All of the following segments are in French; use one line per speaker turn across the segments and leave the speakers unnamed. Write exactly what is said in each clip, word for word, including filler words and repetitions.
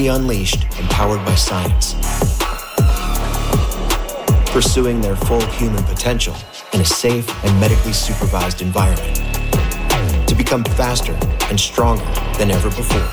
Unleashed and powered by science. Pursuing their full human potential in a safe and medically supervised environment. To become faster and stronger than ever before.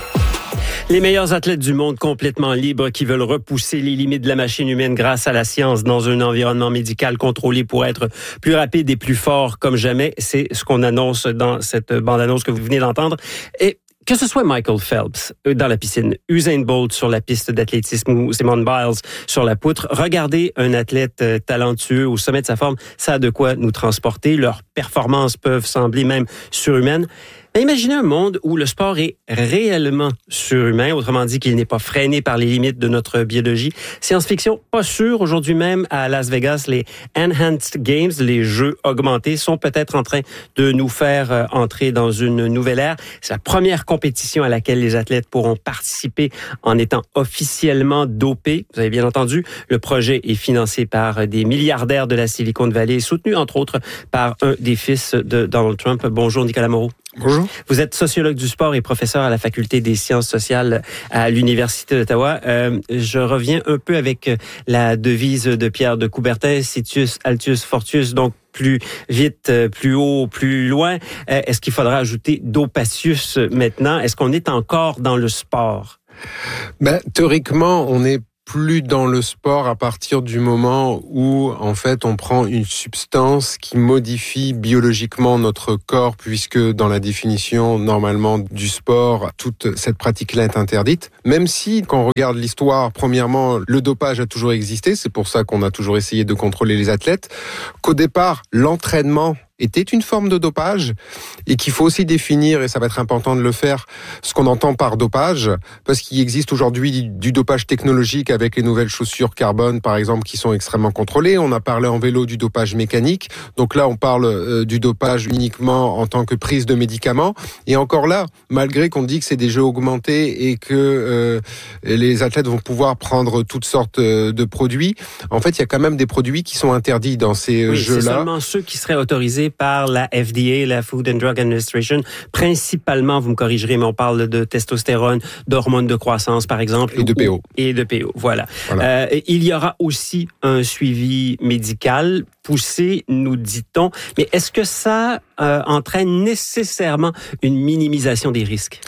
Les meilleurs athlètes du monde complètement libres qui veulent repousser les limites de la machine humaine grâce à la science dans un environnement médical contrôlé pour être plus rapide et plus fort comme jamais. C'est ce qu'on annonce dans cette bande-annonce que vous venez d'entendre. Et que ce soit Michael Phelps dans la piscine, Usain Bolt sur la piste d'athlétisme ou Simone Biles sur la poutre, regardez un athlète talentueux au sommet de sa forme, ça a de quoi nous transporter. Leurs performances peuvent sembler même surhumaines. Mais imaginez un monde où le sport est réellement surhumain, autrement dit qu'il n'est pas freiné par les limites de notre biologie. Science-fiction, pas sûr. Aujourd'hui même, à Las Vegas, les Enhanced Games, les jeux augmentés, sont peut-être en train de nous faire entrer dans une nouvelle ère. C'est la première compétition à laquelle les athlètes pourront participer en étant officiellement dopés. Vous avez bien entendu, le projet est financé par des milliardaires de la Silicon Valley et soutenu, entre autres, par un des fils de Donald Trump. Bonjour, Nicolas Moreau.
Bonjour.
Vous êtes sociologue du sport et professeur à la Faculté des sciences sociales à l'Université d'Ottawa. Euh, je reviens un peu avec la devise de Pierre de Coubertin, Situs, Altius, Fortius, donc plus vite, plus haut, plus loin. Euh, est-ce qu'il faudra ajouter Dopatius maintenant? Est-ce qu'on est encore dans le sport?
Ben, théoriquement, on est plus dans le sport à partir du moment où, en fait, on prend une substance qui modifie biologiquement notre corps, puisque dans la définition, normalement, du sport, toute cette pratique-là est interdite. Même si, quand on regarde l'histoire, premièrement, le dopage a toujours existé, c'est pour ça qu'on a toujours essayé de contrôler les athlètes, qu'au départ, l'entraînement était une forme de dopage et qu'il faut aussi définir, et ça va être important de le faire, ce qu'on entend par dopage, parce qu'il existe aujourd'hui du dopage technologique avec les nouvelles chaussures carbone, par exemple, qui sont extrêmement contrôlées. On a parlé en vélo du dopage mécanique. Donc là, on parle euh, du dopage uniquement en tant que prise de médicaments. Et encore là, malgré qu'on dit que c'est des jeux augmentés et que euh, les athlètes vont pouvoir prendre toutes sortes de produits, en fait, il y a quand même des produits qui sont interdits dans ces
oui,
jeux-là.
C'est seulement ceux qui seraient autorisés par la F D A, la Food and Drug Administration. Principalement, vous me corrigerez, mais on parle de testostérone, d'hormones de croissance, par exemple.
Et de P O.
Et de P O, voilà. voilà. Euh, il y aura aussi un suivi médical poussé, nous dit-on. Mais est-ce que ça euh, entraîne nécessairement une minimisation des risques?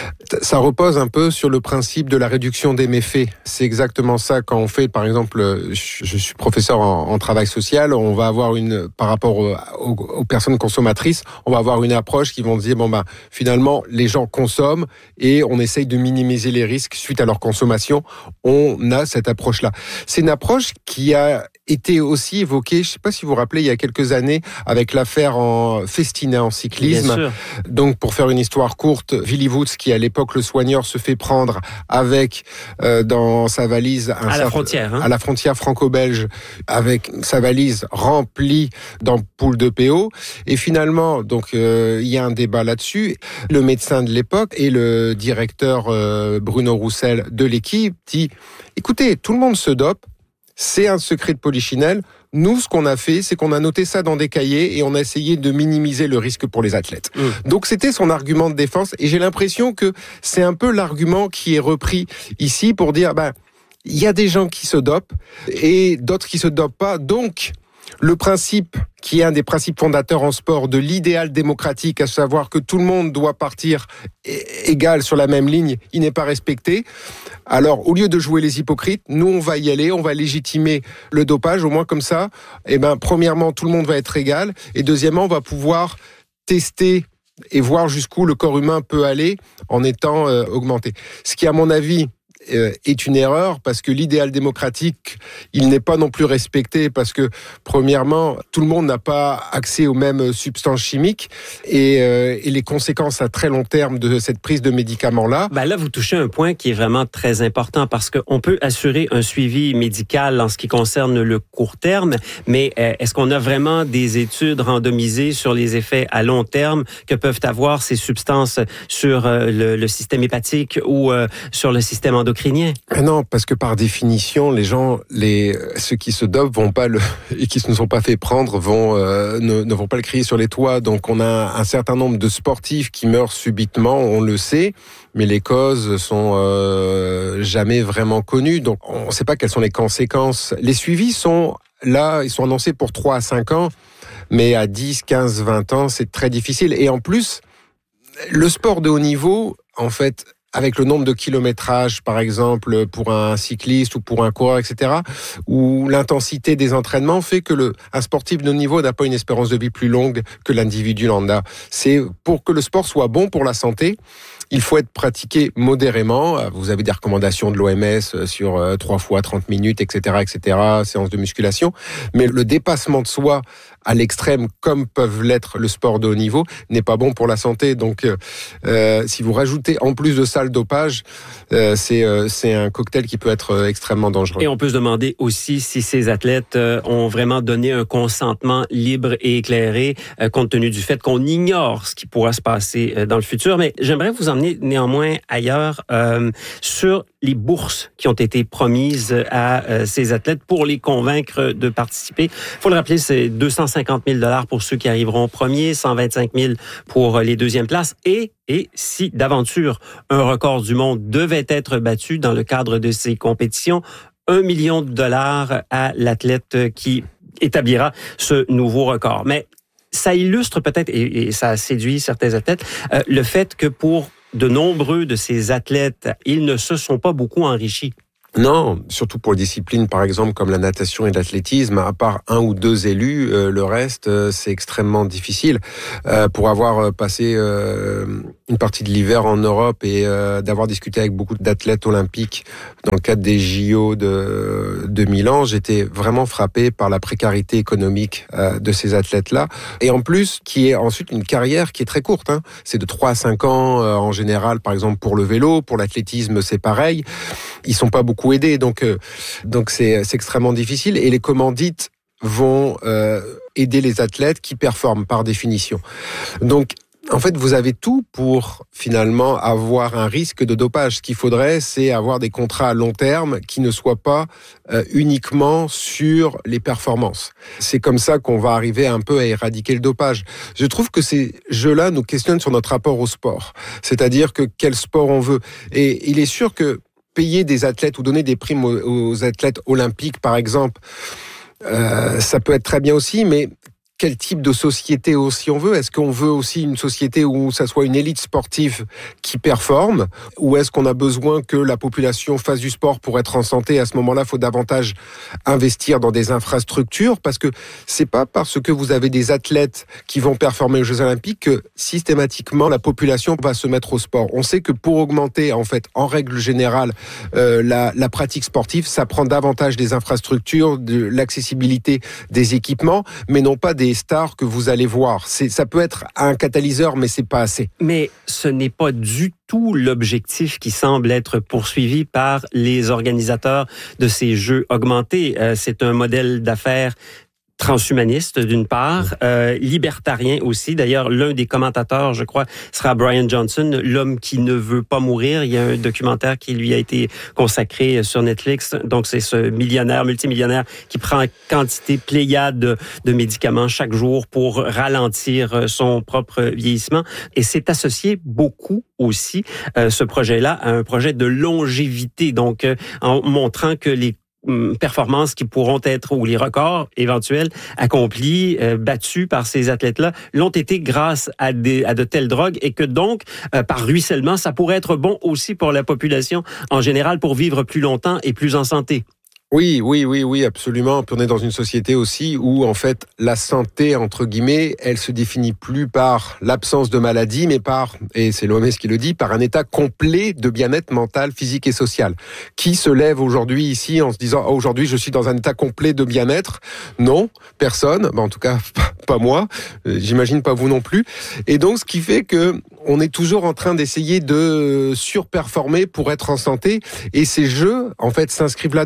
Ça repose un peu sur le principe de la réduction des méfaits. C'est exactement ça quand on fait, par exemple, je suis professeur en, en travail social, on va avoir une, par rapport aux, aux, aux personnes consommatrices, on va avoir une approche qui vont dire, bon ben, finalement, les gens consomment et on essaye de minimiser les risques suite à leur consommation. On a cette approche-là. C'est une approche qui a été aussi évoquée, je ne sais pas si vous vous rappelez, il y a quelques années, avec l'affaire en Festina en cyclisme. Donc, pour faire une histoire courte, Willy Woods, qui à l'époque le soigneur, se fait prendre avec euh, dans sa valise un
à la frontière, hein.
à la frontière franco-belge, avec sa valise remplie d'ampoules de P O. Et finalement, donc euh, il y a un débat là-dessus. Le médecin de l'époque et le directeur euh, Bruno Roussel de l'équipe dit écoutez, tout le monde se dope. C'est un secret de polichinelle. Nous, ce qu'on a fait, c'est qu'on a noté ça dans des cahiers et on a essayé de minimiser le risque pour les athlètes. Mmh. Donc, c'était son argument de défense. Et j'ai l'impression que c'est un peu l'argument qui est repris ici pour dire, ben, il y a des gens qui se dopent et d'autres qui se dopent pas. Donc, le principe qui est un des principes fondateurs en sport de l'idéal démocratique, à savoir que tout le monde doit partir égal sur la même ligne, il n'est pas respecté. Alors, au lieu de jouer les hypocrites, nous, on va y aller, on va légitimer le dopage, au moins comme ça. Eh ben, premièrement, tout le monde va être égal, et deuxièmement, on va pouvoir tester et voir jusqu'où le corps humain peut aller en étant euh, augmenté. Ce qui, à mon avis, est une erreur parce que l'idéal démocratique, il n'est pas non plus respecté parce que, premièrement, tout le monde n'a pas accès aux mêmes substances chimiques et, euh, et les conséquences à très long terme de cette prise de médicaments-là.
Ben là, vous touchez un point qui est vraiment très important parce qu'on peut assurer un suivi médical en ce qui concerne le court terme, mais est-ce qu'on a vraiment des études randomisées sur les effets à long terme que peuvent avoir ces substances sur le, le système hépatique ou euh, sur le système endocrinien? endocrinien.
Non, parce que par définition, les gens, les ceux qui se dopent vont pas le et qui ne sont pas fait prendre vont euh, ne, ne vont pas le crier sur les toits. Donc on a un certain nombre de sportifs qui meurent subitement, on le sait, mais les causes sont euh, jamais vraiment connues. Donc on ne sait pas quelles sont les conséquences. Les suivis sont là, ils sont annoncés pour trois à cinq ans, mais à dix, quinze, vingt ans, c'est très difficile. Et en plus, le sport de haut niveau, en fait, avec le nombre de kilométrages, par exemple, pour un cycliste ou pour un coureur, et cetera, où l'intensité des entraînements fait que le, un sportif de haut niveau n'a pas une espérance de vie plus longue que l'individu lambda. C'est pour que le sport soit bon pour la santé, il faut être pratiqué modérément. Vous avez des recommandations de l'O M S sur trois fois trente minutes, et cetera, et cetera, séance de musculation. Mais le dépassement de soi à l'extrême, comme peuvent l'être le sport de haut niveau, n'est pas bon pour la santé. Donc, euh, si vous rajoutez en plus de ça le dopage, euh, c'est euh, c'est un cocktail qui peut être euh, extrêmement dangereux.
Et on peut se demander aussi si ces athlètes euh, ont vraiment donné un consentement libre et éclairé, euh, compte tenu du fait qu'on ignore ce qui pourra se passer euh, dans le futur. Mais j'aimerais vous emmener néanmoins ailleurs euh, sur les bourses qui ont été promises à euh, ces athlètes pour les convaincre de participer. Il faut le rappeler, c'est deux cent cinquante mille dollars pour ceux qui arriveront premiers, cent vingt-cinq mille pour les deuxièmes places et Et si d'aventure un record du monde devait être battu dans le cadre de ces compétitions, un million de dollars à l'athlète qui établira ce nouveau record. Mais ça illustre peut-être, et, et ça a séduit certains athlètes, euh, le fait que pour de nombreux de ces athlètes, ils ne se sont pas beaucoup enrichis.
Non, surtout pour les disciplines, par exemple, comme la natation et l'athlétisme, à part un ou deux élus, euh, le reste, euh, c'est extrêmement difficile. Euh, pour avoir passé euh, une partie de l'hiver en Europe et euh, d'avoir discuté avec beaucoup d'athlètes olympiques dans le cadre des J O de, de Milan, j'étais vraiment frappé par la précarité économique euh, de ces athlètes-là. Et en plus, qui est ensuite une carrière qui est très courte. Hein. C'est de trois à cinq ans euh, en général, par exemple, pour le vélo. Pour l'athlétisme, c'est pareil. Ils sont pas beaucoup aidés, donc euh, donc c'est c'est extrêmement difficile. Et les commandites vont euh, aider les athlètes qui performent par définition. Donc en fait, vous avez tout pour finalement avoir un risque de dopage. Ce qu'il faudrait, c'est avoir des contrats à long terme qui ne soient pas euh, uniquement sur les performances. C'est comme ça qu'on va arriver un peu à éradiquer le dopage. Je trouve que ces jeux-là nous questionnent sur notre rapport au sport. C'est-à-dire que quel sport on veut. Et il est sûr que payer des athlètes ou donner des primes aux, aux athlètes olympiques, par exemple, euh, ça peut être très bien aussi, mais quel type de société aussi on veut? Est-ce qu'on veut aussi une société où ça soit une élite sportive qui performe? Ou est-ce qu'on a besoin que la population fasse du sport pour être en santé? À ce moment-là, il faut davantage investir dans des infrastructures, parce que c'est pas parce que vous avez des athlètes qui vont performer aux Jeux Olympiques que systématiquement la population va se mettre au sport. On sait que pour augmenter, en fait, en règle générale, euh, la, la pratique sportive, ça prend davantage des infrastructures, de l'accessibilité des équipements, mais non pas des stars que vous allez voir. C'est, ça peut être un catalyseur, mais c'est pas assez.
Mais ce n'est pas du tout l'objectif qui semble être poursuivi par les organisateurs de ces Jeux augmentés. Euh, c'est un modèle d'affaires transhumaniste d'une part, euh, libertarien aussi. D'ailleurs, l'un des commentateurs, je crois, sera Brian Johnson, l'homme qui ne veut pas mourir. Il y a un documentaire qui lui a été consacré sur Netflix. Donc, c'est ce millionnaire, multimillionnaire qui prend quantité pléiade de, de médicaments chaque jour pour ralentir son propre vieillissement. Et c'est associé beaucoup aussi, euh, ce projet-là, à un projet de longévité. Donc, euh, en montrant que les performances qui pourront être, ou les records éventuels accomplis, euh, battus par ces athlètes-là, l'ont été grâce à, des, à de telles drogues, et que donc, euh, par ruissellement, ça pourrait être bon aussi pour la population en général pour vivre plus longtemps et plus en santé.
Oui, oui, oui, oui, absolument. Puis on est dans une société aussi où, en fait, la santé, entre guillemets, elle se définit plus par l'absence de maladie, mais par, et c'est l'O M S qui le dit, par un état complet de bien-être mental, physique et social. Qui se lève aujourd'hui ici en se disant oh, « aujourd'hui, je suis dans un état complet de bien-être » Non, personne. Ben, en tout cas, pas moi. J'imagine pas vous non plus. Et donc, ce qui fait que on est toujours en train d'essayer de surperformer pour être en santé. Et ces jeux, en fait, s'inscrivent là-dedans, comme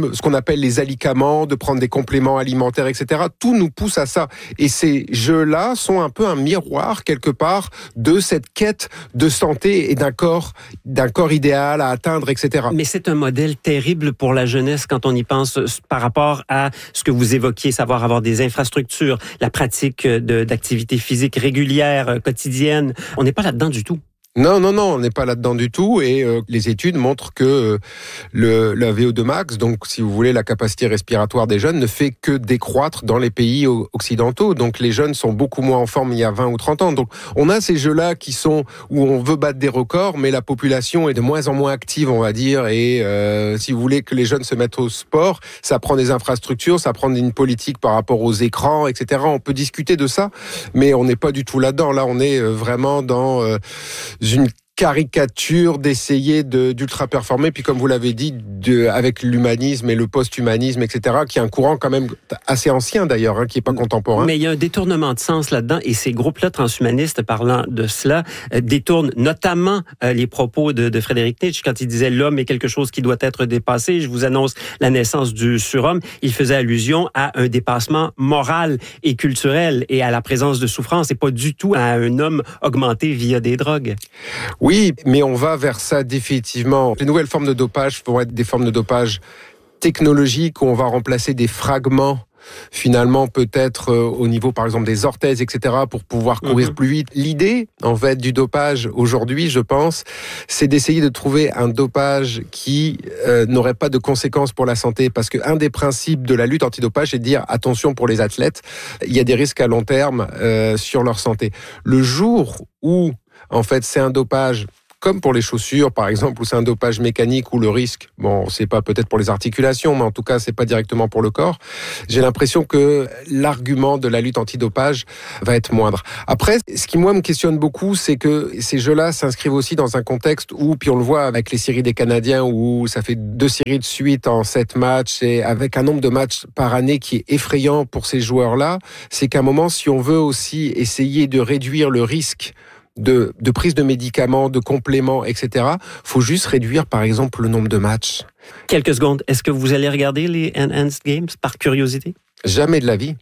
prendre ce qu'on appelle les alicaments, de prendre des compléments alimentaires, et cetera. Tout nous pousse à ça. Et ces jeux-là sont un peu un miroir, quelque part, de cette quête de santé et d'un corps, d'un corps idéal à atteindre, et cetera.
Mais c'est un modèle terrible pour la jeunesse quand on y pense par rapport à ce que vous évoquiez, savoir avoir des infrastructures, la pratique de, d'activités physiques régulières, quotidiennes. On n'est pas là-dedans du tout.
Non, non, non, on n'est pas là-dedans du tout. Et euh, les études montrent que euh, le, le V O deux max, donc si vous voulez la capacité respiratoire des jeunes, ne fait que décroître dans les pays occidentaux. Donc les jeunes sont beaucoup moins en forme il y a vingt ou trente ans. Donc on a ces jeux-là qui sont où on veut battre des records, mais la population est de moins en moins active, on va dire. Et euh, si vous voulez que les jeunes se mettent au sport, ça prend des infrastructures, ça prend une politique par rapport aux écrans, et cetera. On peut discuter de ça, mais on n'est pas du tout là-dedans. Là, on est vraiment dans euh, une caricature d'essayer de, d'ultra performer, puis comme vous l'avez dit, de, avec l'humanisme et le post-humanisme, et cetera, qui est un courant quand même assez ancien d'ailleurs, hein, qui n'est pas contemporain.
Mais il y a un détournement de sens là-dedans, et ces groupes-là transhumanistes, parlant de cela, euh, détournent notamment euh, les propos de, de Frédéric Nietzsche quand il disait « l'homme est quelque chose qui doit être dépassé ». Je vous annonce la naissance du surhomme. Il faisait allusion à un dépassement moral et culturel et à la présence de souffrance, et pas du tout à un homme augmenté via des drogues.
Oui, mais on va vers ça définitivement. Les nouvelles formes de dopage vont être des formes de dopage technologiques où on va remplacer des fragments finalement peut-être euh, au niveau par exemple des orthèses, et cetera, pour pouvoir courir mmh. plus vite. L'idée, en fait, du dopage aujourd'hui, je pense, c'est d'essayer de trouver un dopage qui euh, n'aurait pas de conséquences pour la santé, parce qu'un des principes de la lutte antidopage, c'est de dire attention pour les athlètes, il y a des risques à long terme euh, sur leur santé. Le jour où, en fait, c'est un dopage comme pour les chaussures, par exemple, où c'est un dopage mécanique, où le risque, bon, c'est pas peut-être pour les articulations, mais en tout cas, c'est pas directement pour le corps. J'ai l'impression que l'argument de la lutte antidopage va être moindre. Après, ce qui, moi, me questionne beaucoup, c'est que ces jeux-là s'inscrivent aussi dans un contexte où, puis on le voit avec les séries des Canadiens, où ça fait deux séries de suite en sept matchs, et avec un nombre de matchs par année qui est effrayant pour ces joueurs-là, c'est qu'à un moment, si on veut aussi essayer de réduire le risque De, de prise de médicaments, de compléments, et cetera. Faut juste réduire, par exemple, le nombre de matchs.
Quelques secondes. Est-ce que vous allez regarder les Enhanced Games par curiosité?
Jamais de la vie.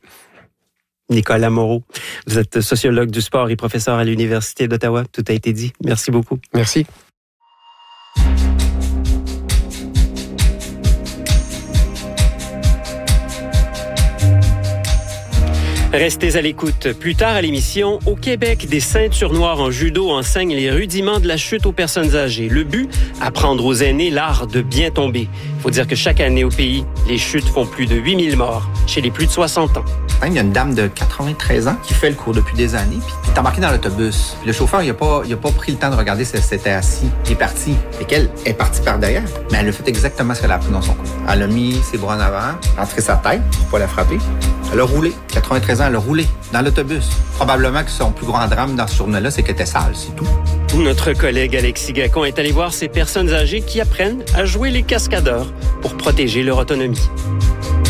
Nicolas Moreau, vous êtes sociologue du sport et professeur à l'Université d'Ottawa. Tout a été dit. Merci beaucoup.
Merci.
Restez à l'écoute. Plus tard à l'émission, au Québec, des ceintures noires en judo enseignent les rudiments de la chute aux personnes âgées. Le but, apprendre aux aînés l'art de bien tomber. Il faut dire que chaque année au pays, les chutes font plus de huit mille morts chez les plus de soixante ans.
Il y a une dame de quatre-vingt-treize ans qui fait le cours depuis des années, puis elle est embarquée dans l'autobus. Puis le chauffeur, il a pas, il a pas pris le temps de regarder si elle s'était assise. Il est parti. Et qu'elle est partie par derrière. Mais elle a fait exactement ce qu'elle a appris dans son cours. Elle a mis ses bras en avant, rentré sa tête pour pas la frapper. Elle a roulé. quatre-vingt-treize ans, elle a roulé dans l'autobus. Probablement que son plus grand drame dans ce journée-là, c'est qu'elle était sale, c'est tout.
Notre collègue Alexis Gacon est allé voir ces personnes âgées qui apprennent à jouer les cascadeurs pour protéger leur autonomie.